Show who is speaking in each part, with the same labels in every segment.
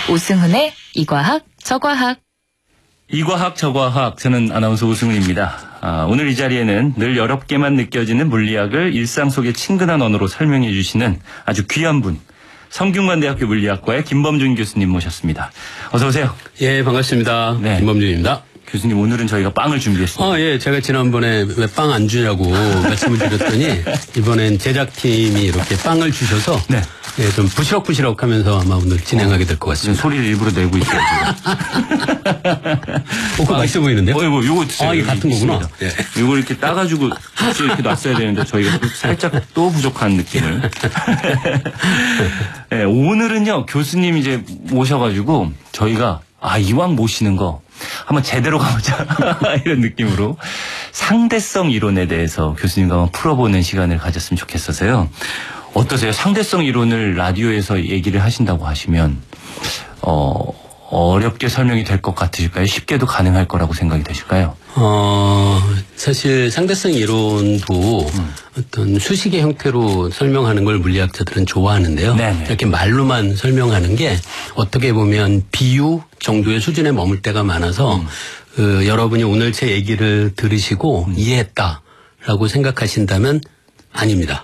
Speaker 1: 오승훈의 이과학 저과학.
Speaker 2: 이과학 저과학, 저는 아나운서 오승훈입니다. 오늘 이 자리에는 늘 어렵게만 느껴지는 물리학을 일상 속의 친근한 언어로 설명해 주시는 아주 귀한 분, 성균관대학교 물리학과의 김범준 교수님 모셨습니다. 어서 오세요.
Speaker 3: 예, 반갑습니다.
Speaker 2: 네.
Speaker 3: 김범준입니다.
Speaker 2: 교수님, 오늘은 저희가 빵을 준비했습니다.
Speaker 3: 예, 제가 지난번에 왜 빵 안 주냐고 말씀을 드렸더니 이번엔 제작팀이 이렇게 빵을 주셔서
Speaker 2: 네.
Speaker 3: 예, 좀 부시럭부시럭 하면서 아마 오늘 진행하게 될 것 같습니다.
Speaker 2: 소리를 일부러 내고 있어요, 지금.
Speaker 3: 그거 맛있어 보이는데요?
Speaker 2: 요거 드세요.
Speaker 3: 이게 같은 거구나.
Speaker 2: 예. 요걸 이렇게 따가지고 같이 이렇게 놨어야 되는데 저희가 살짝 또 부족한 느낌을. 네, 오늘은요, 교수님 이제 모셔가지고 저희가 이왕 모시는 거 한번 제대로 가보자 이런 느낌으로 상대성 이론에 대해서 교수님과 한번 풀어보는 시간을 가졌으면 좋겠어서요. 어떠세요? 상대성 이론을 라디오에서 얘기를 하신다고 하시면 어렵게 설명이 될 것 같으실까요? 쉽게도 가능할 거라고 생각이 되실까요?
Speaker 3: 사실 상대성 이론도 어떤 수식의 형태로 설명하는 걸 물리학자들은 좋아하는데요.
Speaker 2: 네네.
Speaker 3: 이렇게 말로만 설명하는 게 어떻게 보면 비유 정도의 수준에 머물 때가 많아서 여러분이 오늘 제 얘기를 들으시고 이해했다라고 생각하신다면 아닙니다.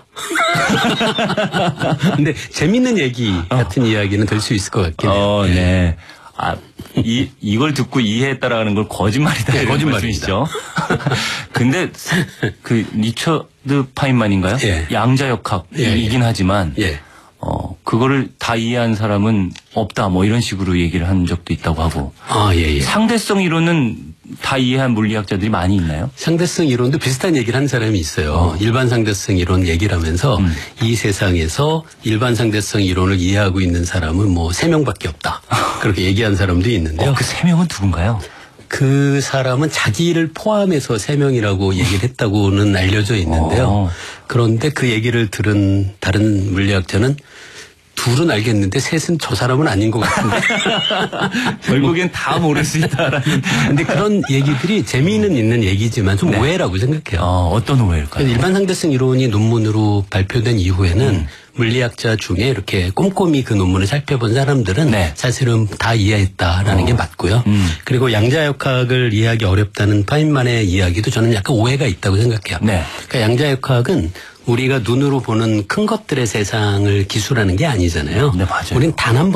Speaker 3: 근데 재밌는 얘기 같은 이야기는 될 수 있을 것 같긴 해요.
Speaker 2: 네. 이걸 듣고 이해했다라는 걸 거짓말이다.
Speaker 3: 네,
Speaker 2: 이런
Speaker 3: 거짓말입니다.
Speaker 2: 말씀이시죠? 근데 그 리처드 파인만인가요?
Speaker 3: 예.
Speaker 2: 양자역학이긴 하지만
Speaker 3: 예.
Speaker 2: 그거를 다 이해한 사람은 없다. 뭐 이런 식으로 얘기를 한 적도 있다고 하고.
Speaker 3: 예.
Speaker 2: 상대성 이론은 다 이해한 물리학자들이 많이 있나요?
Speaker 3: 상대성 이론도 비슷한 얘기를 하는 사람이 있어요. 일반 상대성 이론 얘기를 하면서 이 세상에서 일반 상대성 이론을 이해하고 있는 사람은 뭐 3명밖에 없다. 그렇게 얘기한 사람도 있는데요.
Speaker 2: 그 3명은 누군가요?
Speaker 3: 그 사람은 자기를 포함해서 3명이라고 얘기를 했다고는 알려져 있는데요. 그런데 그 얘기를 들은 다른 물리학자는 둘은 알겠는데 셋은 저 사람은 아닌 것 같은데.
Speaker 2: 결국엔 다 모를 수 있다라는.
Speaker 3: 근데 그런 얘기들이 재미는 있는 얘기지만 좀 오해라고 생각해요.
Speaker 2: 어떤 오해일까요?
Speaker 3: 일반 상대성 이론이 논문으로 발표된 이후에는 물리학자 중에 이렇게 꼼꼼히 그 논문을 살펴본 사람들은 사실은 다 이해했다라는 게 맞고요. 그리고 양자역학을 이해하기 어렵다는 파인만의 이야기도 저는 약간 오해가 있다고 생각해요. 그러니까 양자역학은 우리가 눈으로 보는 큰 것들의 세상을 기술하는 게 아니잖아요.
Speaker 2: 네, 맞아요.
Speaker 3: 우린 단 한